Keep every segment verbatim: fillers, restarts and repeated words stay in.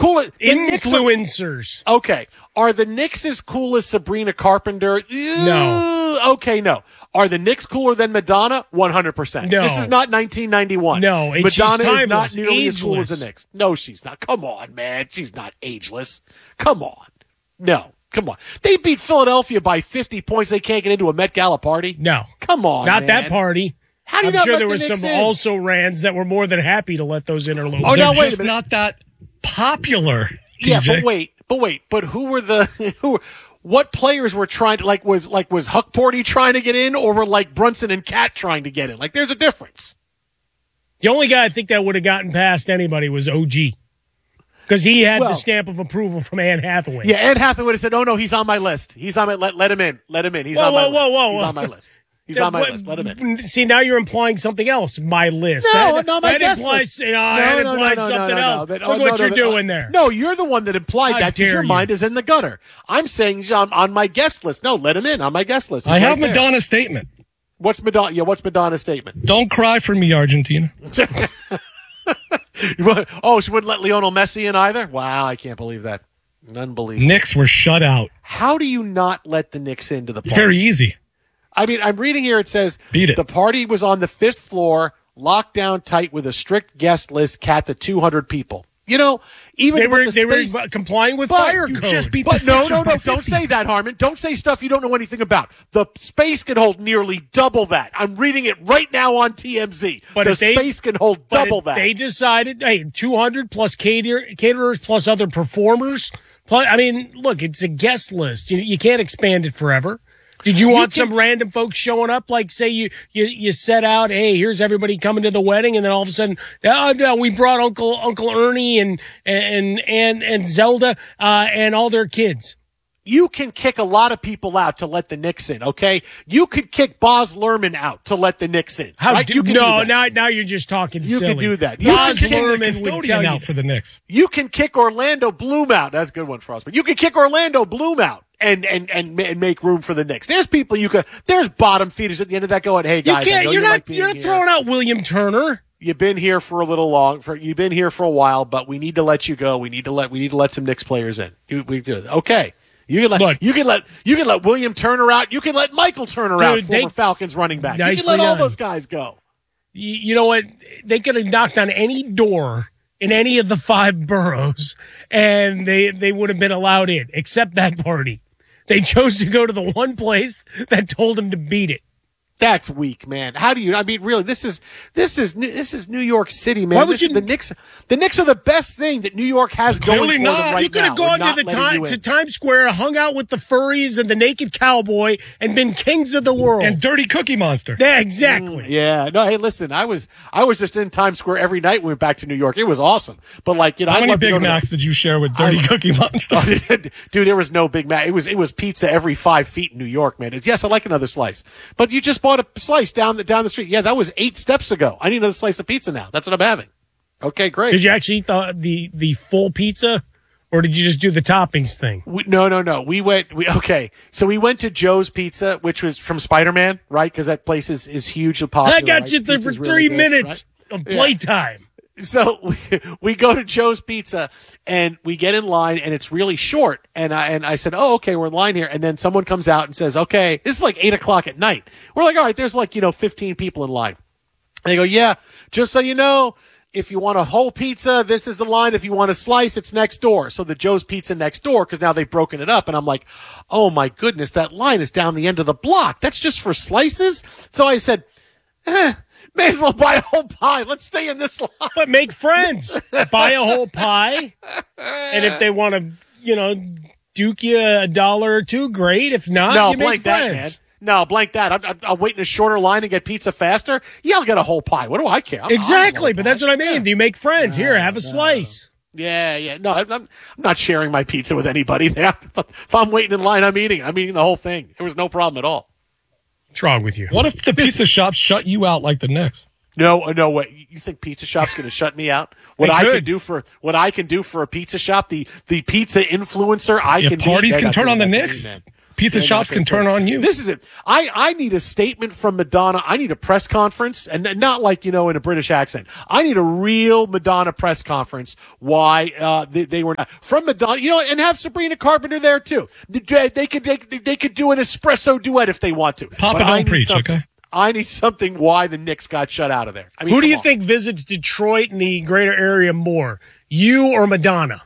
cool as influencers. Are, okay. Are the Knicks as cool as Sabrina Carpenter? No. Okay, no. Are the Knicks cooler than Madonna? one hundred percent. No. This is not nineteen ninety-one. No. Madonna she's is not nearly ageless. as cool as the Knicks. No, she's not. Come on, man. She's not ageless. Come on. No. Come on. They beat Philadelphia by fifty points. They can't get into a Met Gala party? No. Come on, Not man. that party. How do you I'm not sure let there the were Knicks some in? also-rans that were more than happy to let those interludes. Oh, no, They're wait a just minute. not that popular. Yeah, T J. but wait, but wait, but who were the who? What players were trying to like was like was Huck Porty trying to get in, or were like Brunson and Cat trying to get in? Like, there's a difference. The only guy I think that would have gotten past anybody was O G, because he had Well, the stamp of approval from Anne Hathaway. Yeah, Anne Hathaway would have said, "Oh no, he's on my list. He's on my let let him in. Let him in. He's Whoa, on my whoa, list. whoa, whoa, He's whoa. on my list. He's on my What- list. Let him in." See, now you're implying something else. My list. No, that, no, my that guest implies, list. You know, that implies something no, else. no, but- Look oh, what no, you're no, doing no. there. No, you're the one that implied How that because dare your you. mind is in the gutter. I'm saying he's on, on my guest list. No, let him in on my guest list. He's I have right there. Madonna's statement. What's Madonna? Yeah, what's Madonna's statement? Don't cry for me, Argentina. Oh, she wouldn't let Lionel Messi in either? Wow, I can't believe that. Unbelievable. Knicks were shut out. How do you not let the Knicks into the party? It's very easy. I mean, I'm reading here. It says Beat it. The party was on the fifth floor, locked down tight with a strict guest list, capped at two hundred people. You know, even They with were the they space, were complying with But fire you code. just beat But the no, Sixers no, by no! Don't fifty. say that, Harmon. Don't say stuff you don't know anything about. The space can hold nearly double that. I'm reading it right now on T M Z. But the if they- space can hold But double if that. They decided, hey, two hundred plus cater, caterers plus other performers. Plus, I mean, look, it's a guest list. You, you can't expand it forever. Did you want can- some random folks showing up? Like, say you, you you set out, hey, here's everybody coming to the wedding, and then all of a sudden, oh, no, we brought Uncle Uncle Ernie and and and and Zelda uh, and all their kids. You can kick a lot of people out to let the Knicks in, okay? You could kick Boz Lerman out to let the Knicks in. How right? do, you can no, do that. now now you're just talking You silly. can do that. You Boz can kick the Lerman would Custodian tell you out for the Knicks. You can kick Orlando Bloom out. That's a good one, Frostman. You can kick Orlando Bloom out and and and, ma- and make room for the Knicks. There's people you could. There's bottom feeders at the end of that going, "Hey You guys, I can't. know You're you not. like being You're not here. throwing out William Turner. You've been here for a little long. For you've been here for a while, but we need to let you go. We need to let we need to let some Knicks players in. You, we do it. Okay." You can let Look. you can let you can let William Turner out. You can let Michael Turner out, Dude, they- former Falcons running back. You can Nicely let all done. those guys go. You, you know what? They could have knocked on any door in any of the five boroughs, and they they would have been allowed in, except that party. They chose to go to the one place that told them to beat it. That's weak, man. How do you? I mean, really, this is this is this is New York City, man. Why would This you- is the Knicks? The Knicks are the best thing that New York has Clearly going for not. them right You could have now. We're gone not to the letting time, you to in. Times Square, hung out with the furries and the naked cowboy, and been kings of the world. And Dirty Cookie Monster. yeah, exactly. Yeah, no. Hey, listen, I was I was just in Times Square every night when we went back to New York. It was awesome. But like, you know, How I'd many love to go Big to the- Macs did you share with Dirty Cookie Monster? Dude, there was no Big Mac. It was it was pizza every five feet in New York, man. It's, yes, I like another slice, but you just bought a slice down the down the street. Yeah, that was eight steps ago. I need another slice of pizza now. That's what I'm having. Okay, great. Did you actually eat the, the the full pizza, or did you just do the toppings thing? We, no, no, no. We went. We okay. So we went to Joe's Pizza, which was from Spider-Man, right? Because that place is is huge and popular. I got right? you there for Pizza's three really good, minutes right? of playtime. So we, we go to Joe's Pizza and we get in line and it's really short. And I and I said, oh, okay, we're in line here. And then someone comes out and says, okay, this is like eight o'clock at night. We're like, all right, there's like you know fifteen people in line. And they go, yeah, just so you know, if you want a whole pizza, this is the line. If you want a slice, it's next door. So the Joe's Pizza next door, because now they've broken it up. And I'm like, oh, my goodness, that line is down the end of the block. That's just for slices? So I said, eh, may as well buy a whole pie. Let's stay in this line. But make friends. Buy a whole pie. And if they want to, you know, duke you a dollar or two, great. If not, No, you blank make that, friends. man. No, blank that. I'm, I'm, I'll wait in a shorter line and get pizza faster. Yeah, I'll get a whole pie. What do I care? I'm, Exactly, I'm but that's what I mean. Do you make friends? Here, have a slice. Yeah, yeah. No, I'm, I'm not sharing my pizza with anybody. If I'm waiting in line, I'm eating. I'm eating the whole thing. There was no problem at all. What's wrong with you? What if the pizza shops shut you out like the Knicks? No, no way. You think pizza shop's going to shut me out? What They I could. can do for what I can do for a pizza shop, the the pizza influencer I If can. parties be, can they're turn not on the doing that to Knicks. me, man. Pizza And shops that's can it. turn on you. This is it. I, I need a statement from Madonna. I need a press conference, and not like, you know, in a British accent. I need a real Madonna press conference why uh, they, they were not. From Madonna, you know, and have Sabrina Carpenter there, too. They, they could they, they could do an espresso duet if they want to. Papa But I don't need preach, something- okay? I need something why the Knicks got shut out of there. I mean, Who do come you on. think visits Detroit and the greater area more, you or Madonna?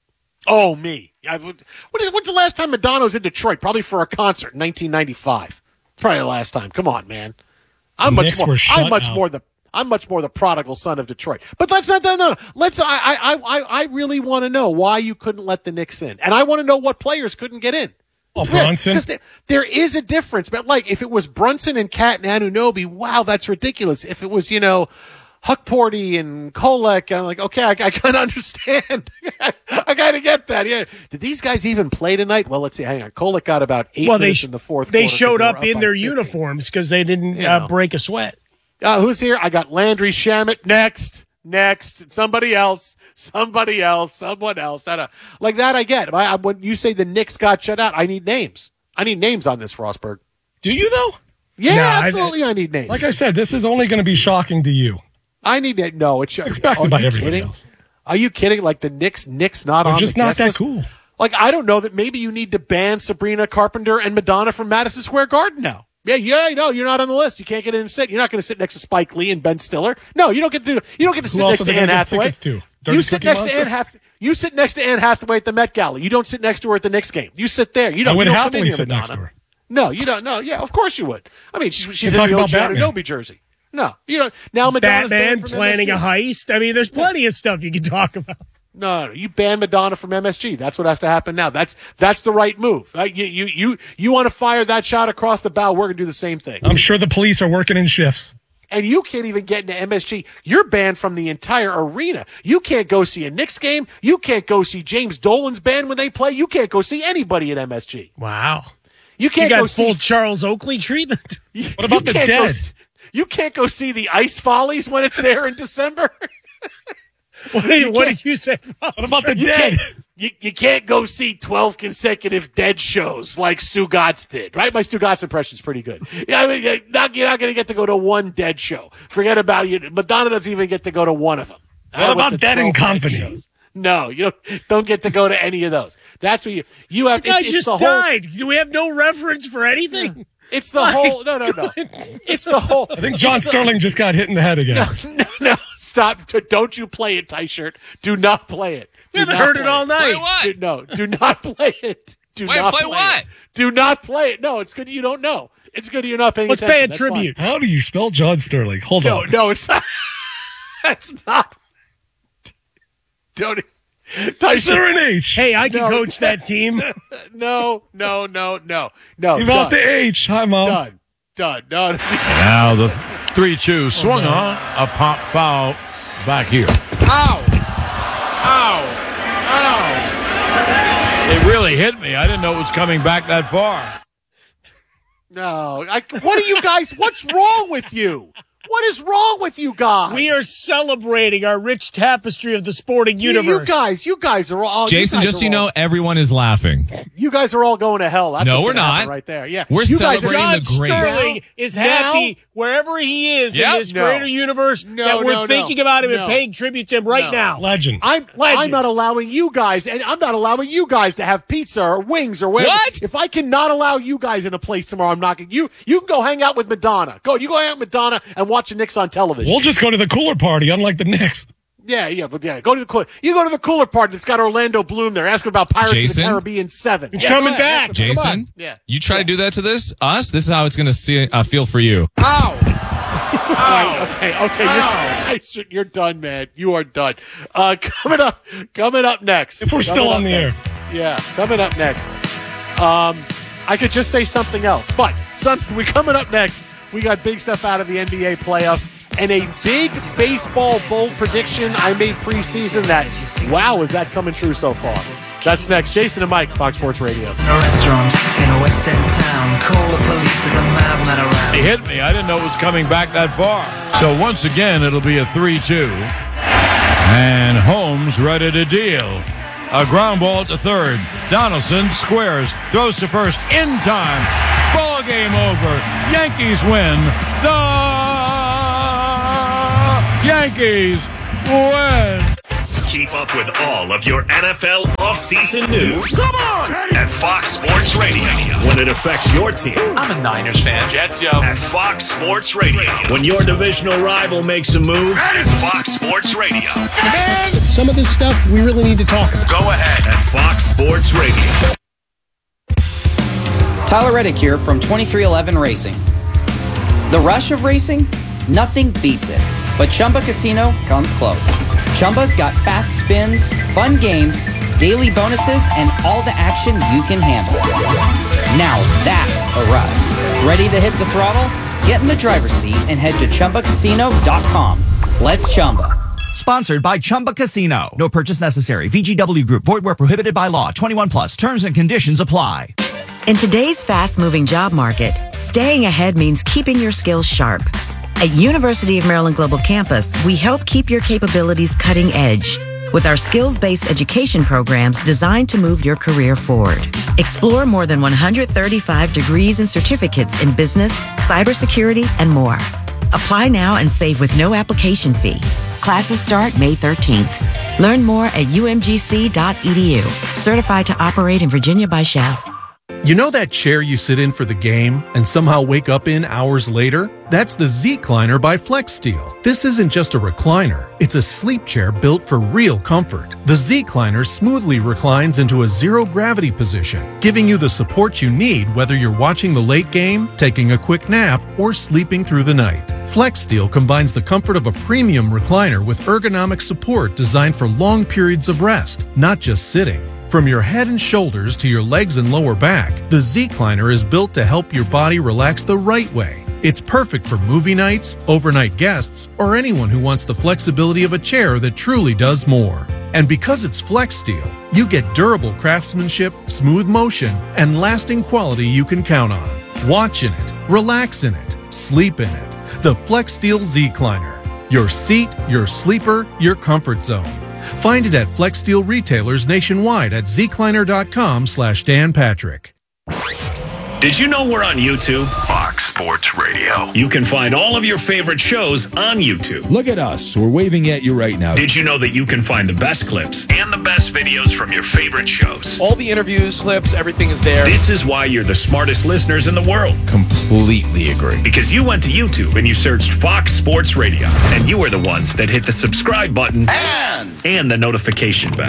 Oh, me. I, what is, when's the last time Madonna was in Detroit? Probably for a concert in nineteen ninety-five. Probably the last time. Come on, man. I'm much Knicks more. were shut I'm much out. more the. I'm much more the prodigal son of Detroit. But let's not. No, no. Let's. I. I. I. I really want to know why you couldn't let the Knicks in, and I want to know what players couldn't get in. Oh, Brunson. Because there, there is a difference. But like, if it was Brunson and Cat and Anunoby, wow, that's ridiculous. If it was, you know, Huckporty and Kolek, I'm like, okay, I, I kind of understand. I kind of get that. Yeah. Did these guys even play tonight? Well, let's see. Hang on. Kolek got about eight Well, they minutes sh- in the fourth they quarter 'cause showed were up in by their fifty. uniforms because they didn't You uh, know. break a sweat. Uh, who's here? I got Landry Shamet. Next. Next. Somebody else. Somebody else. Someone else. That, uh, like that I get. I, I, when you say the Knicks got shut out, I need names. I need names on this, Frostberg. Do you, though? Yeah, No, I- absolutely. I, need names. Like I said, this is only going to be shocking to you. I need that. No, it's Expected are by you everybody kidding? else. Are you kidding? Like the Knicks, Knicks not They're on just the not guest that list? cool. Like I don't know that maybe you need to ban Sabrina Carpenter and Madonna from Madison Square Garden now. Yeah, yeah, no, you're not on the list. You can't get in and sit. You're not going to sit next to Spike Lee and Ben Stiller. No, you don't get to do. You don't get to sit else next are to they Anne gonna give Hathaway. tickets to? Dirty You sit Cookie next Monster? to Anne Hath. You sit next to Anne Hathaway at the Met Gala. You don't sit next to her at the Knicks game. You sit there. You I don't. would you don't come in happily here, sit next Madonna. to her. No, you don't. No, yeah, of course you would. I mean, she's she's We're in the talking O about G Batman. Anunoby jersey. No, you don't. Now Madonna's Batman banned from planning M S G. a heist. I mean, there's plenty of stuff you can talk about. No, no, you ban Madonna from M S G. That's what has to happen now. That's that's the right move. Uh, you you you you want to fire that shot across the bow? We're gonna do the same thing. I'm sure the police are working in shifts. And you can't even get into M S G. You're banned from the entire arena. You can't go see a Knicks game. You can't go see James Dolan's band when they play. You can't go see anybody at M S G. Wow. You You can't go got full see. Charles Oakley treatment. What about you the can't go dead? s- you can't go see the Ice Follies when it's there in December. What did, what can't- did you say? What about the You dead? can't, you, you can't go see twelve consecutive Dead shows like Stu Gatz did, right? My Stu Gatz impression is pretty good. Yeah, I mean, you're not, you're not going to get to go to one Dead show. Forget about you. Madonna doesn't even get to go to one of them. What Uh, about with the Dead and twelve Company? shows. No, you don't, don't get to go to any of those. That's what you, you have The guy it's, it's just the whole, died. Do we have no reference for anything? it's the whole, no, no, no. It's the whole, I think John Sterling just got hit in the head again. no, no, stop. Don't you play it, T-shirt. Do not play it. We Do haven't not heard it play all night. Play what? Do, no, do not play it. Do Wait, not play play what? It. Do not play it. No, it's good you don't know. It's good you're not paying Let's attention. pay a That's tribute. How do you spell John Sterling? Hold fine. No, on. no, it's not. That's not. Don't. Is Tyson, there an H? Hey, I can No. coach that team. no, no, no, no, no. Leave Done. out the H. Hi, Mom. Done. Done. No. Now the three two swung on, a pop foul back here. Ow! Ow! Ow! It really hit me. I didn't know it was coming back that far. No. I, what are you guys? What's wrong with you? What is wrong with you guys? We are celebrating our rich tapestry of the sporting You, universe. you guys, you guys are all. Jason, you guys just so are you all- know, everyone is laughing. you guys are all going to hell. That's No, what's we're gonna happen not. right there. Yeah, We're you guys are- celebrating John the greats. Sterling is Now- happy wherever he is Yep. in this No. greater universe No, that we're no, no. thinking about him No. and paying tribute to him right No. now. Legend. I'm Legend. I'm not allowing you guys, and I'm not allowing you guys to have pizza or wings or whatever. What? If I cannot allow you guys in a place tomorrow, I'm not. You you can go hang out with Madonna. Go, you go hang out with Madonna and watch the Knicks on television. We'll just go to the cooler party, unlike the Knicks. yeah, yeah, but yeah, go to the cooler. You go to the cooler part that's got Orlando Bloom there. Ask him about Pirates Jason? of the Caribbean Seven. It's Yeah, coming go ahead. back. Come on. Jason, Yeah. you try to do that to this us. This is how it's going to see uh, feel for you. Ow! Right, okay, okay, you're, you're done, man. You are done. Uh, coming up, coming up next. If we're Coming still up on the air. next. Yeah, coming up next. Um, I could just say something else, but something we coming up next. We got big stuff out of the N B A playoffs and a big baseball bold prediction I made preseason. That wow, is that coming true so far? That's next. Jason and Mike, Fox Sports Radio. In a restaurant in a West End town, call the police, there's a madman around. It hit me. I didn't know it was coming back that far. So once again, it'll be a three two. And Holmes ready to deal. A ground ball to third. Donaldson squares, throws to first in time. Ball game over. Yankees win. The Yankees win. Keep up with all of your N F L offseason news. Come on! At Fox Sports Radio. When it affects your team. I'm a Niners fan. Jets, yo. At Fox Sports Radio. When your divisional rival makes a move. At Fox Sports Radio. Man, some of this stuff we really need to talk about. Go ahead. At Fox Sports Radio. Tyler Reddick here from twenty-three eleven Racing. The rush of racing? Nothing beats it. But Chumba Casino comes close. Chumba's got fast spins, fun games, daily bonuses, and all the action you can handle. Now that's a ride. Ready to hit the throttle? Get in the driver's seat and head to Chumba Casino dot com. Let's Chumba. Sponsored by Chumba Casino. No purchase necessary. V G W Group. Void where prohibited by law. twenty-one plus. Terms and conditions apply. In today's fast-moving job market, staying ahead means keeping your skills sharp. At University of Maryland Global Campus, we help keep your capabilities cutting edge with our skills-based education programs designed to move your career forward. Explore more than one hundred thirty-five degrees and certificates in business, cybersecurity, and more. Apply now and save with no application fee. Classes start May thirteenth. Learn more at U M G C dot E D U. Certified to operate in Virginia by S C H A F. You know that chair you sit in for the game and somehow wake up in hours later? That's the Z-Cliner by FlexSteel. This isn't just a recliner. It's a sleep chair built for real comfort. The Z-Cliner smoothly reclines into a zero-gravity position, giving you the support you need whether you're watching the late game, taking a quick nap, or sleeping through the night. FlexSteel combines the comfort of a premium recliner with ergonomic support designed for long periods of rest, not just sitting. From your head and shoulders to your legs and lower back, the Z-Cliner is built to help your body relax the right way. It's perfect for movie nights, overnight guests, or anyone who wants the flexibility of a chair that truly does more. And because it's FlexSteel, you get durable craftsmanship, smooth motion, and lasting quality you can count on. Watch in it, relax in it, sleep in it. The FlexSteel Z-Cliner. Your seat, your sleeper, your comfort zone. Find it at FlexSteel retailers nationwide at zcliner.com slash Dan Patrick. Did you know we're on YouTube? Fox Sports Radio. You can find all of your favorite shows on YouTube. Look at us. We're waving at you right now. Did you know that you can find the best clips and the best videos from your favorite shows? All the interviews, clips, everything is there. This is why you're the smartest listeners in the world. Completely agree. Because you went to YouTube and you searched Fox Sports Radio, and you are the ones that hit the subscribe button and, and the notification bell.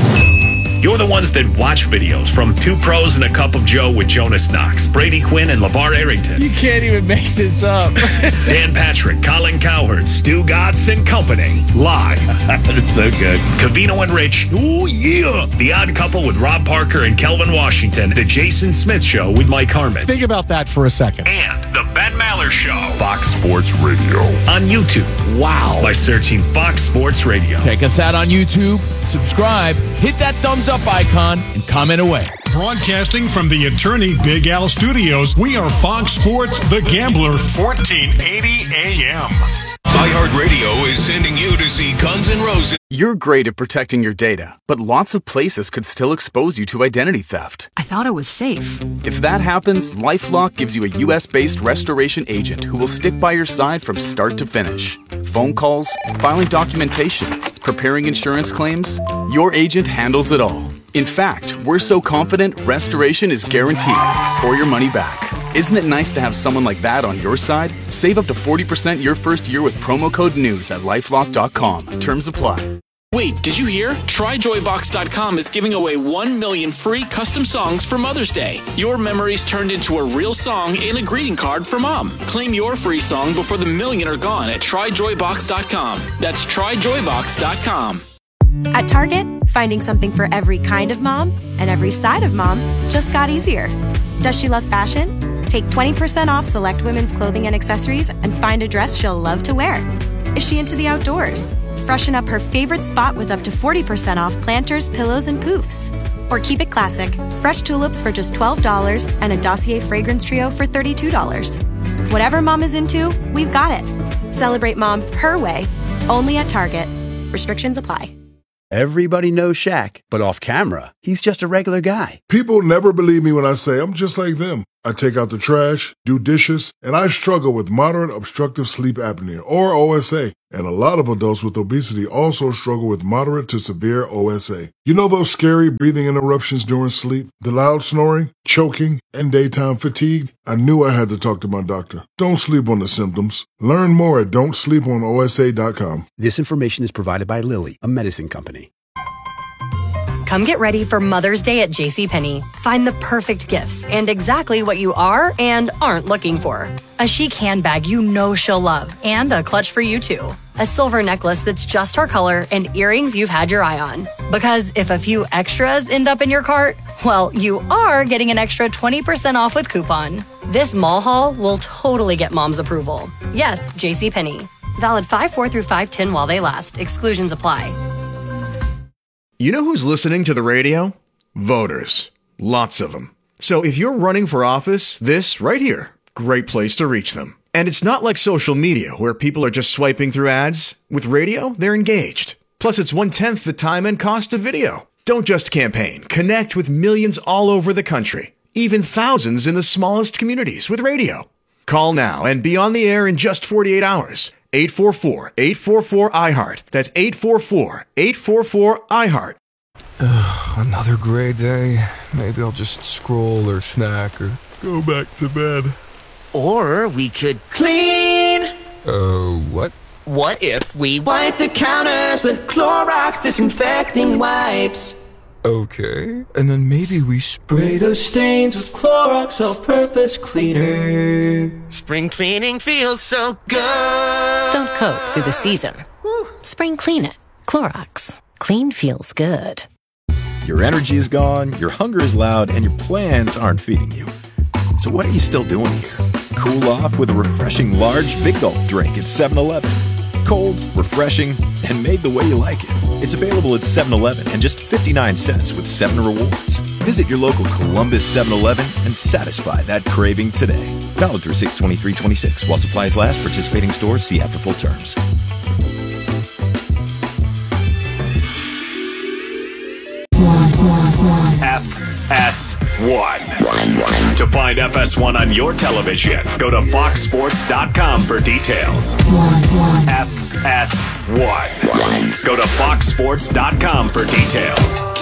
You're the ones that watch videos from Two Pros and a Cup of Joe with Jonas Knox, Brady Quinn, and LeVar Arrington. You can't even make this up. Dan Patrick, Colin Cowherd, Stu Gatz and Company. Live. That's so good. Cavino and Rich. Oh, yeah. The Odd Couple with Rob Parker and Kelvin Washington. The Jason Smith Show with Mike Harmon. Think about that for a second. And The Ben Maller Show. Fox Sports Radio. On YouTube. Wow. By searching Fox Sports Radio. Check us out on YouTube. Subscribe. Hit that thumbs up icon and comment away. Broadcasting from the Attorney Big Al Studios, we are Fox Sports The Gambler, fourteen eighty A M. iHeartRadio is sending you to see Guns N' Roses. You're great at protecting your data, but lots of places could still expose you to identity theft. I thought it was safe. If that happens, LifeLock gives you a U S-based restoration agent who will stick by your side from start to finish. Phone calls, filing documentation, preparing insurance claims, your agent handles it all. In fact, we're so confident restoration is guaranteed or your money back. Isn't it nice to have someone like that on your side? Save up to forty percent your first year with promo code NEWS at lifelock dot com. Terms apply. Wait, did you hear? Try joy box dot com is giving away one million free custom songs for Mother's Day. Your memories turned into a real song and a greeting card for Mom. Claim your free song before the million are gone at try joy box dot com. That's try joy box dot com. At Target, finding something for every kind of mom and every side of mom just got easier. Does she love fashion? Take twenty percent off select women's clothing and accessories and find a dress she'll love to wear. Is she into the outdoors? Freshen up her favorite spot with up to forty percent off planters, pillows, and poofs. Or keep it classic, fresh tulips for just twelve dollars and a Dossier fragrance trio for thirty-two dollars. Whatever mom is into, we've got it. Celebrate mom her way, only at Target. Restrictions apply. Everybody knows Shaq, but off camera, he's just a regular guy. People never believe me when I say I'm just like them. I take out the trash, do dishes, and I struggle with moderate obstructive sleep apnea, or O S A. And a lot of adults with obesity also struggle with moderate to severe O S A. You know those scary breathing interruptions during sleep, the loud snoring, choking, and daytime fatigue? I knew I had to talk to my doctor. Don't sleep on the symptoms. Learn more at don't sleep on O S A dot com. This information is provided by Lilly, a medicine company. Come get ready for Mother's Day at JCPenney. Find the perfect gifts and exactly what you are and aren't looking for. A chic handbag you know she'll love and a clutch for you too. A silver necklace that's just her color and earrings you've had your eye on. Because if a few extras end up in your cart, well, you are getting an extra twenty percent off with coupon. This mall haul will totally get mom's approval. Yes, JCPenney. Valid five four through five ten while they last. Exclusions apply. You know who's listening to the radio? Voters. Lots of them. So if you're running for office, this right here, great place to reach them. And it's not like social media where people are just swiping through ads. With radio, they're engaged. Plus, it's one-tenth the time and cost of video. Don't just campaign. Connect with millions all over the country. Even thousands in the smallest communities with radio. Call now and be on the air in just forty-eight hours. eight four four, eight four four, I heart. That's eight four four, eight four four, I heart. Another gray day. Maybe I'll just scroll or snack or go back to bed. Or we could clean. Uh, what? What if we wipe the counters with Clorox disinfecting wipes? Okay, and then maybe we spray those stains with Clorox all-purpose cleaner. Spring cleaning feels so good. Don't cope through the season. Spring clean it. Clorox. Clean feels good. Your energy is gone, your hunger is loud, and your plans aren't feeding you. So what are you still doing here? Cool off with a refreshing large Big Gulp drink at seven eleven. Cold, refreshing, and made the way you like it. It's available at seven eleven and just fifty-nine cents with seven rewards. Visit your local Columbus seven eleven and satisfy that craving today. Valid through six twenty-three twenty-six. While supplies last, participating stores see app for full terms. F S one. To find F S one on your television, go to fox sports dot com for details. F S one. Go to fox sports dot com for details.